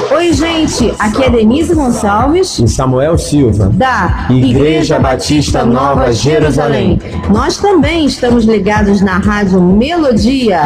Oi, gente, aqui é Denise Gonçalves e Samuel Silva, da Igreja Batista Nova Jerusalém. Nós também estamos ligados na Rádio Melodia.